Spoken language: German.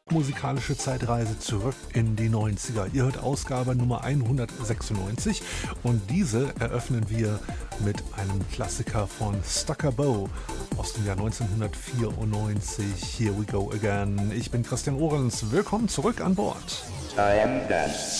musikalische Zeitreise zurück in die 90er. Ihr hört Ausgabe Nummer 196 und diese eröffnen wir mit einem Klassiker von Stucker Bow aus dem Jahr 1994. Here we go again. Ich bin Christian Ohrens. Willkommen zurück an Bord. I am done.